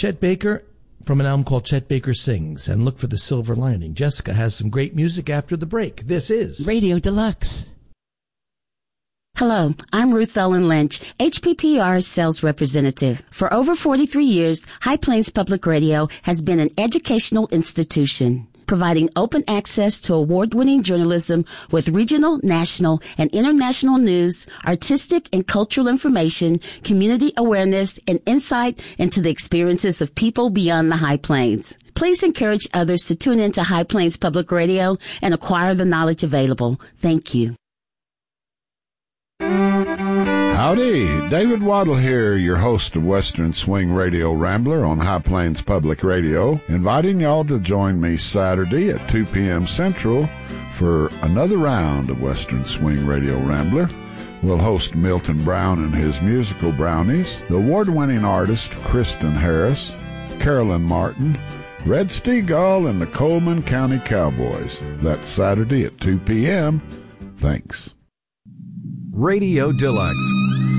Chet Baker from an album called Chet Baker Sings, and look for the silver lining. Jessica has some great music after the break. This is Radio Deluxe. Hello, I'm Ruth Ellen Lynch, HPPR sales representative. For over 43 years, High Plains Public Radio has been an educational institution, providing open access to award-winning journalism with regional, national, and international news, artistic and cultural information, community awareness, and insight into the experiences of people beyond the High Plains. Please encourage others to tune into High Plains Public Radio and acquire the knowledge available. Thank you. Howdy, David Waddle here, your host of Western Swing Radio Rambler on High Plains Public Radio, inviting y'all to join me Saturday at 2 p.m. Central for another round of Western Swing Radio Rambler. We'll host Milton Brown and his musical brownies, the award-winning artist Kristen Harris, Carolyn Martin, Red Steagall, and the Coleman County Cowboys. That's Saturday at 2 p.m. Thanks. Radio Deluxe,